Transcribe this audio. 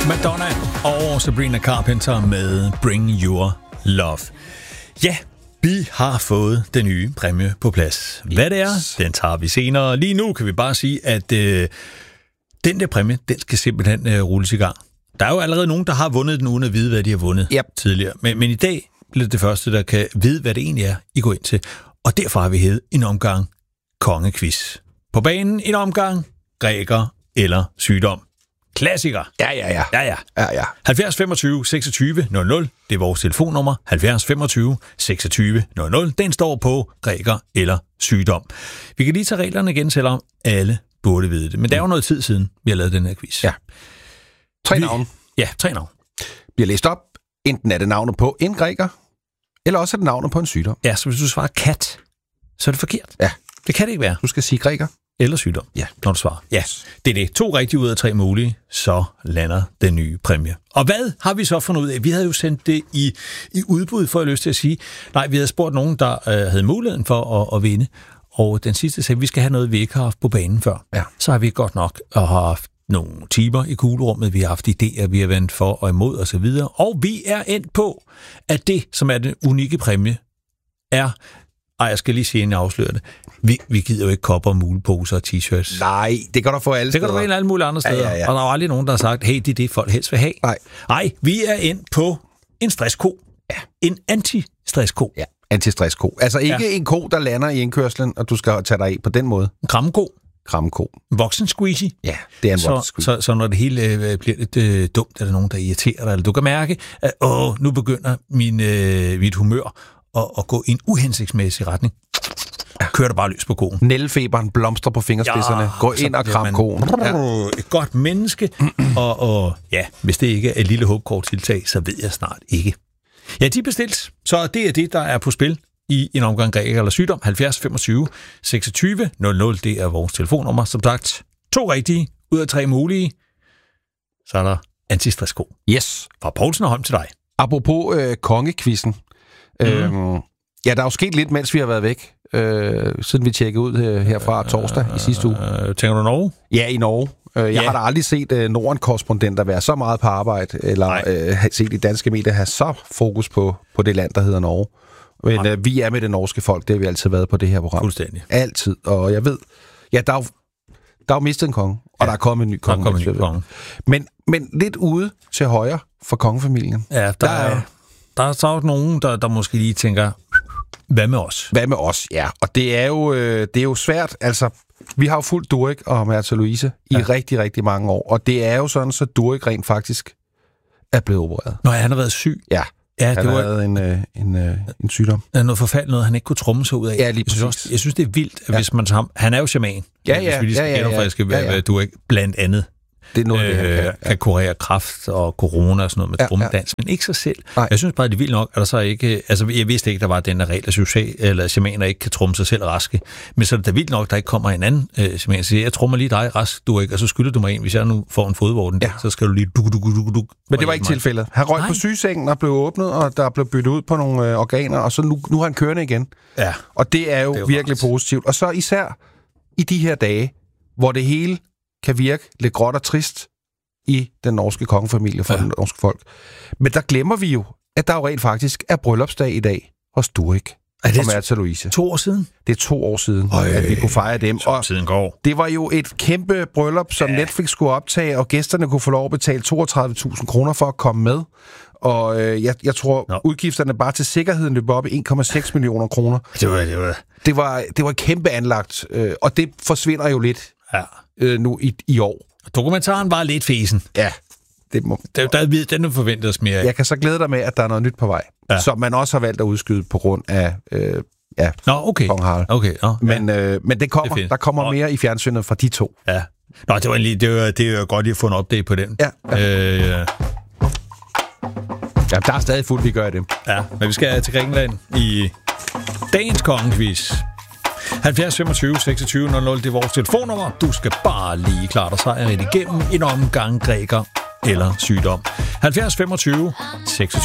Madonna og Sabrina Carpenter med Bring Your Love. Ja, vi har fået den nye præmie på plads. Hvad det er, den tager vi senere. Lige nu kan vi bare sige, at den der præmie, den skal simpelthen rulles i gang. Der er jo allerede nogen, der har vundet den, uden at vide, hvad de har vundet tidligere. Men i dag bliver det første, der kan vide, hvad det egentlig er, I går ind til. Og derfor har vi hævet en omgang kongequiz. På banen en omgang græker eller sygdom. Klassiker. Ja. 70 25 26 00. Det er vores telefonnummer. 70 25 26 00. Den står på græker eller sygdom. Vi kan lige tage reglerne igen, selvom alle burde vide det. Men det er jo noget tid siden, vi har lavet den her quiz. Ja. 3 navne. Ja, 3 navne. Bliver læst op. Enten er det navnet på en græker, eller også er det navnet på en sygdom. Ja, så hvis du svarer kat, så er det forkert. Ja. Det kan det ikke være. Du skal sige græker. Eller sygdom, når du svarer. Ja, det er det. 2 rigtige ud af 3 mulige, så lander den nye præmie. Og hvad har vi så fundet ud af? Vi havde jo sendt det i udbud, for jeg lyst til at sige. Nej, vi havde spurgt nogen, der havde muligheden for at vinde. Og den sidste sagde, at vi skal have noget, vi ikke har haft på banen før. Ja. Så har vi godt nok haft nogle timer i kuglerummet. Vi har haft idéer, vi har vendt for og imod osv. Og vi er endt på, at det, som er den unikke præmie, er... jeg skal lige sige, inden jeg afslører det. Vi gider jo ikke kopper, muleposer og t-shirts. Nej, det kan du få alle steder. Det kan du få alle mulige andre steder. Ja. Og der er aldrig nogen, der har sagt, hey, det er det, folk helst vil have. Nej, vi er endt på en stressko. Ja. En anti-stressko. Ja, anti-stressko. Altså ikke en ko, der lander i indkørslen, og du skal tage dig af på den måde. En kramko. Voksen squeezy. Ja, det er en voksen squeezy. Så når det hele bliver lidt dumt, er der nogen, der irriterer dig, eller du kan mærke, at nu begynder mit humør at gå i en uhensigtsmæssig retning. Kører du bare løs på koen. Nældefeberen blomstrer på fingerspidserne. Gå ind og kram koen. Et godt menneske. og hvis det ikke er et lille håbkort tiltag, så ved jeg snart ikke. Ja, de er bestilt. Så det er det, der er på spil i en omgang græker eller sygdom. 70 25 26 00. Det er vores telefonnummer. Som sagt, 2 rigtige ud af 3 mulige. Så er der anti-stressko. Yes. Fra Poulsen og Holm til dig. Apropos kongekvisten. Der er jo sket lidt, mens vi har været væk, siden vi tjekkede ud herfra torsdag i sidste uge. Tænker du Norge? Ja, i Norge. Jeg har da aldrig set Norden-korrespondenter være så meget på arbejde, eller set de danske medier have så fokus på det land, der hedder Norge. Men vi er med det norske folk, det har vi altid været på det her program. Fuldstændig. Altid. Og jeg ved, der er jo mistet en konge, og der er kommet en ny konge. Men lidt ude til højre for kongefamilien. Ja, der er så nogen, der måske lige tænker, hvad med os? Hvad med os, ja. Og det er jo svært. Altså, vi har jo fulgt Durek og Märtha Louise i rigtig, rigtig mange år. Og det er jo sådan, så Durek rent faktisk er blevet opereret. Nå, han har været syg? Ja. Han havde en sygdom. Der er noget forfærdeligt, noget han ikke kunne trumme sig ud af. Ja, lige præcis. Jeg synes, det er vildt, at hvis man tager ham... Han er jo shaman. Ja. Hvis vi lige skal genopfriske, hvad Durek blandt andet det er noget, kan kurere kræft og corona og sådan noget med trummedans, men ikke sig selv. Nej. Jeg synes bare, det er vildt nok, at der så ikke... Altså, jeg vidste ikke, der var den der regel, at shamaner ikke kan trumme sig selv raske. Men så er det da vildt nok, der ikke kommer en anden shaman og siger, jeg trummer lige dig rask, du ikke, og så skylder du mig en. Hvis jeg nu får en fodvorten, så skal du lige duk. Men det var ikke tilfældet. Han røg på sygesengen og blev åbnet, og der blev byttet ud på nogle organer, og så nu er han kørende igen. Ja. Og det er jo virkelig positivt. Og så især i de her dage, hvor det hele kan virke lidt gråt og trist i den norske kongefamilie for den norske folk. Men der glemmer vi jo, at der jo rent faktisk er bryllupsdag i dag hos Durek og Märtha Louise. 2 år siden? Det er 2 år siden, at vi kunne fejre dem. Og tiden går. Det var jo et kæmpe bryllup, som Netflix skulle optage, og gæsterne kunne få lov at betale 32.000 kroner for at komme med. Og jeg tror, udgifterne bare til sikkerheden løb op i 1,6 millioner kroner. Det var kæmpe anlagt, og det forsvinder jo lidt nu i år. Dokumentaren var lidt fesen. Ja. Den er forventet os mere af. Jeg kan så glæde dig med, at der er noget nyt på vej, som man også har valgt at udskyde på grund af Kong Harald. Okay. Men det kommer. Der kommer mere i fjernsynet fra de 2. Ja. Nå, det er jo godt lige at få en update på den. Ja. Ja, der er stadig fuldt, vi gør det. Ja, men vi skal til Grækenland i dagens kongequiz. 70 25 26 00, det er vores telefonnummer. Du skal bare lige klare dig sejren igennem en omgang græker eller sygdom. 70 25 26